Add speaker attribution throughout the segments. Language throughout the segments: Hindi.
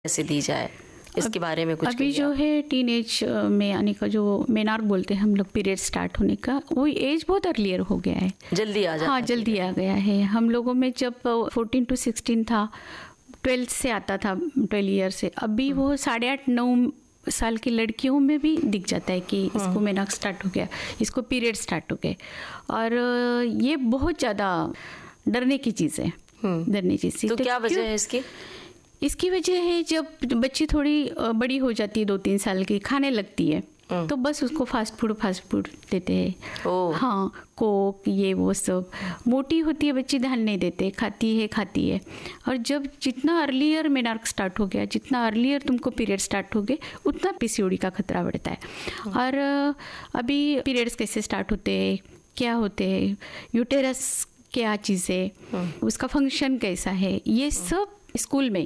Speaker 1: कैसे दी जाए, इसके बारे में कुछ
Speaker 2: अभी जो है टीनेज में आने का जो मेनार्क बोलते हैं हम लोग, पीरियड स्टार्ट होने का, वो एज बहुत अर्लियर हो गया है,
Speaker 1: जल्दी आ जाता
Speaker 2: हाँ जल्दी आ गया है। हम लोगों में जब 14 to 16 था, 12 से आता था, 12 ईयर से, अभी वो 8.5-9 साल की लड़कियों में भी दिख जाता है कि इसको मेनार्क स्टार्ट हो गया, इसको पीरियड स्टार्ट हो गए। और ये बहुत ज़्यादा डरने की चीज़ है, डरने की चीज़।
Speaker 1: तो क्या वजह है इसकी?
Speaker 2: इसकी वजह है जब बच्ची थोड़ी बड़ी हो जाती है, 2-3 साल की, खाने लगती है, तो बस उसको फास्ट फूड देते हैं। हाँ, कोक ये वो सब। मोटी होती है बच्ची, ध्यान नहीं देते, खाती है। और जब जितना अर्लियर मेनार्क स्टार्ट हो गया, जितना अर्लियर तुमको पीरियड स्टार्ट हो गए, उतना पीसीओडी का खतरा बढ़ता है। और अभी पीरियड्स कैसे स्टार्ट होते हैं, क्या होते हैं, यूटेरस क्या चीज़ है, उसका फंक्शन कैसा है, ये सब स्कूल में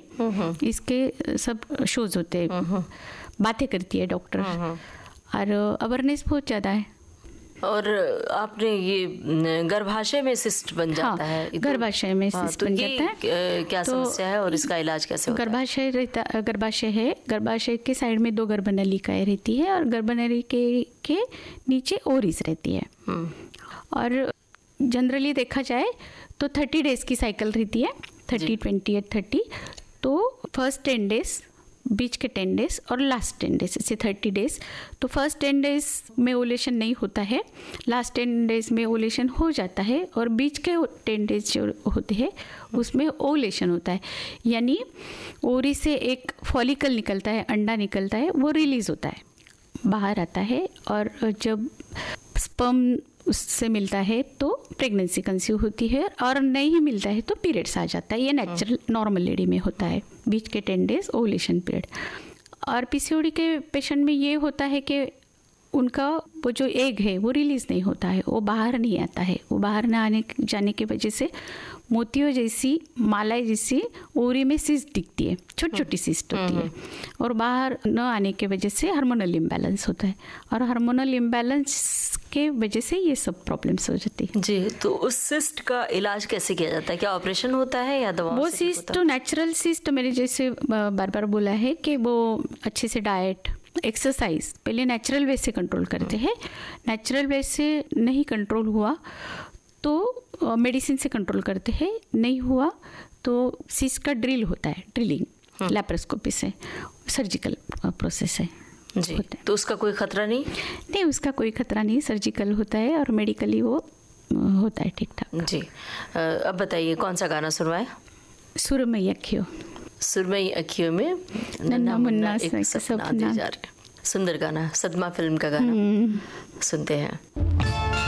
Speaker 2: इसके सब शोज होते हैं, बातें करती है डॉक्टर, और अवेयरनेस बहुत ज़्यादा है। और
Speaker 1: आपने ये गर्भाशय में सिस्ट बन जाता है,
Speaker 2: गर्भाशय में सिस्ट बन जाता है,
Speaker 1: क्या समस्या है और इसका इलाज कैसे होता है?
Speaker 2: गर्भाशय है, गर्भाशय के साइड में 2 गर्भनलिकाएं रहती है, और गर्भनलिका के नीचे ओवरीज रहती है। और जनरली देखा जाए तो 30 डेज की साइकिल रहती है, 30, 28, 30। तो फर्स्ट 10 डेज, बीच के 10 डेज और लास्ट 10 डेज, इससे 30 डेज। तो फर्स्ट 10 डेज में ओवुलेशन नहीं होता है, लास्ट 10 डेज में ओवुलेशन हो जाता है, और बीच के 10 डेज जो होते हैं उसमें ओवुलेशन होता है। यानी ओवरी से एक फॉलिकल निकलता है, अंडा निकलता है, वो रिलीज होता है, बाहर आता है, और जब स्पर्म उससे मिलता है तो प्रेगनेंसी कंसीव होती है, और नहीं मिलता है तो पीरियड्स आ जाता है। ये नेचुरल नॉर्मल लेडी में होता है, बीच के 10 डेज ओवुलेशन पीरियड। और पीसीओडी के पेशेंट में ये होता है कि उनका वो जो एग है वो रिलीज़ नहीं होता है, वो बाहर नहीं आता है। वो बाहर ना आने जाने की वजह से मोतियों जैसी, माला जैसी ओवरी में सिस्ट दिखती है, छोटी छोटी सिस्ट होती है, और बाहर न आने के वजह से हार्मोनल इम्बैलेंस होता है, और हार्मोनल इम्बैलेंस के वजह से ये सब प्रॉब्लम्स हो जाती है।
Speaker 1: जी, तो उस सिस्ट का इलाज कैसे किया जाता है? क्या ऑपरेशन होता है या दवा?
Speaker 2: वो सिस्ट तो नेचुरल सिस्ट, मैंने जैसे बार बार बोला है कि वो अच्छे से डाइट, एक्सरसाइज पहले नेचुरल वे से कंट्रोल करते हैं। नेचुरल वे से नहीं कंट्रोल हुआ तो मेडिसिन से कंट्रोल करते हैं, नहीं हुआ तो सिस्ट का ड्रिल होता है, ड्रिलिंग लैप्रोस्कोपी से, सर्जिकल प्रोसेस है
Speaker 1: जी। तो उसका कोई खतरा नहीं?
Speaker 2: उसका कोई खतरा नहीं, सर्जिकल होता है और मेडिकली वो होता है ठीक ठाक।
Speaker 1: जी, अब बताइए कौन सा गाना सुनवाए?
Speaker 2: सुरमई अखियों।
Speaker 1: सुरमई अखियों में नन्हा मुन्ना एक सपना दे जा रहे। सुंदर गाना, सदमा फिल्म का गाना, सुनते हैं।